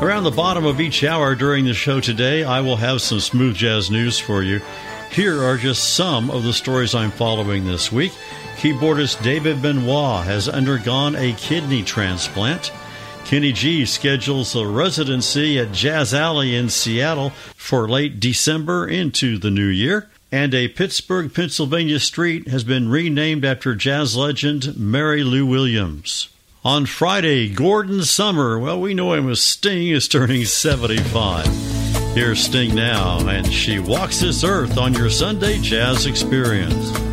Around the bottom of each hour during the show today, I will have some smooth jazz news for you. Here are just some of the stories I'm following this week. Keyboardist David Benoit has undergone a kidney transplant. Kenny G schedules a residency at Jazz Alley in Seattle for late December into the new year. And a Pittsburgh, Pennsylvania street has been renamed after jazz legend Mary Lou Williams. On Friday, Gordon Summer, well, we know him as Sting, is turning 75. Here's Sting now, and She Walks This Earth on your Sunday Jazz Experience.